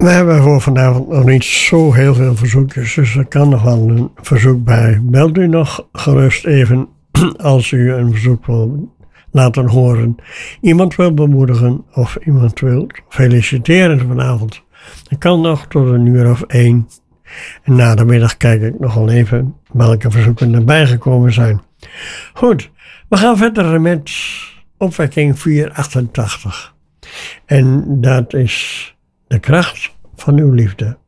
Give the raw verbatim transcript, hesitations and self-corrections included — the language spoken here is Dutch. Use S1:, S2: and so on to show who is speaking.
S1: We hebben voor vanavond nog niet zo heel veel verzoekjes, dus er kan nog wel een verzoek bij. Belt u nog gerust even als u een verzoek wil laten horen. Iemand wil bemoedigen of iemand wil feliciteren vanavond. Dat kan nog tot een uur of één. En na de middag kijk ik nog wel even welke verzoeken erbij gekomen zijn. Goed, we gaan verder met opwekking vierhonderdachtentachtig. En dat is de kracht van uw liefde.